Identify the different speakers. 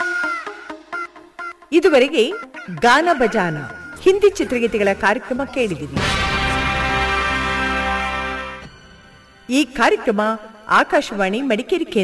Speaker 1: ಇದುವರೆಗೆ ಗಾನ ಬಜಾನ ಹಿಂದಿ ಚಿತ್ರಗೀತೆಗಳ ಕಾರ್ಯಕ್ರಮ ಕೇಳಿದಿರಿ. ಈ ಕಾರ್ಯಕ್ರಮ ಆಕಾಶವಾಣಿ ಮಡಿಕೇರಿ ಕೇಂದ್ರ